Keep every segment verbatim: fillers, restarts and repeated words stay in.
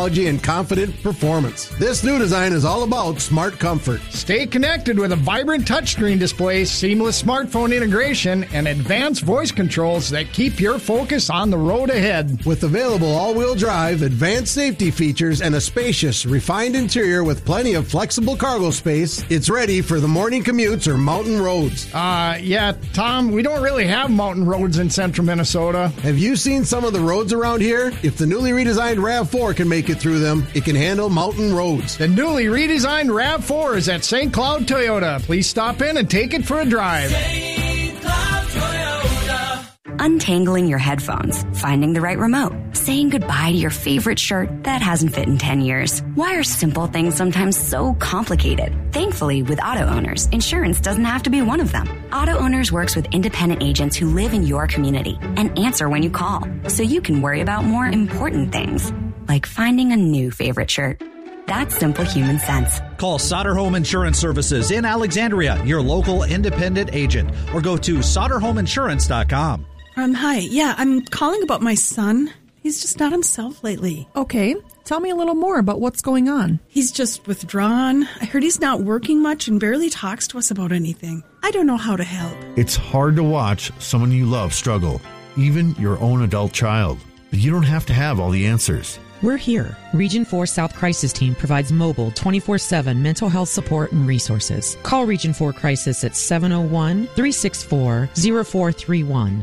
technology and confident performance. This new design is all about smart comfort. Stay connected with a vibrant touchscreen display, seamless smartphone integration, and advanced voice controls that keep your focus on the road ahead. With available all-wheel drive, advanced safety features, and a spacious, refined interior with plenty of flexible cargo space, it's ready for the morning commutes or mountain roads. Uh, yeah, Tom, we don't really have mountain roads in central Minnesota. Have you seen some of the roads around here? If the newly redesigned RAV four can make it through them, it can handle mountain roads. The newly redesigned RAV four is at Saint Cloud Toyota. Please stop in and take it for a drive. Saint Cloud Toyota. Untangling your headphones, finding the right remote, saying goodbye to your favorite shirt that hasn't fit in ten years. Why are simple things sometimes so complicated? Thankfully, with Auto Owners, insurance doesn't have to be one of them. Auto Owners works with independent agents who live in your community and answer when you call, so you can worry about more important things, like finding a new favorite shirt. That's simple human sense. Call Sauter Home Insurance Services in Alexandria, your local independent agent, or go to sauter home insurance dot com. Um, hi. Yeah, I'm calling about my son. He's just not himself lately. Okay. Tell me a little more about what's going on. He's just withdrawn. I heard he's not working much and barely talks to us about anything. I don't know how to help. It's hard to watch someone you love struggle, even your own adult child. But you don't have to have all the answers. We're here. Region four South Crisis Team provides mobile twenty-four seven mental health support and resources. Call Region four Crisis at seven oh one, three six four, oh four three one.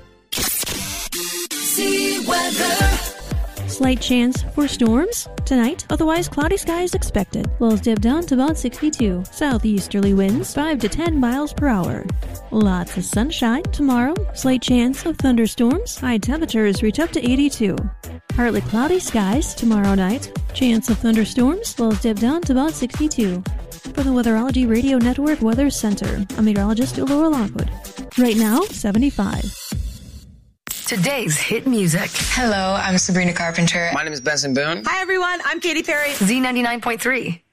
See weather. Slight chance for storms tonight, otherwise cloudy skies expected. Lows dip down to about sixty-two. Southeasterly winds five to ten miles per hour. Lots of sunshine tomorrow. Slight chance of thunderstorms. High temperatures reach up to eighty-two. Partly cloudy skies tomorrow night. Chance of thunderstorms. Lows dip down to about sixty-two. For the Weatherology Radio Network Weather Center, I'm meteorologist Laura Lockwood. Right now, seventy-five. Today's hit music. Hello, I'm Sabrina Carpenter. My name is Benson Boone. Hi, everyone. I'm Katy Perry. Z ninety-nine point three.